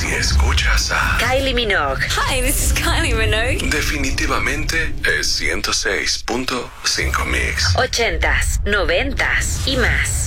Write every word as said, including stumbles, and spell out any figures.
Si escuchas a Kylie Minogue. Hi, this is Kylie Minogue. definitivamente es ciento seis punto cinco Mix. Ochentas, noventas y más.